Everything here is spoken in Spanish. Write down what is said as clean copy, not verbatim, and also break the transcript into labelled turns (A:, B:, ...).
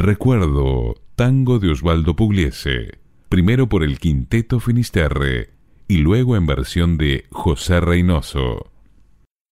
A: Recuerdo, tango de Osvaldo Pugliese, primero por el Quinteto Finisterre y luego en versión de José Reynoso.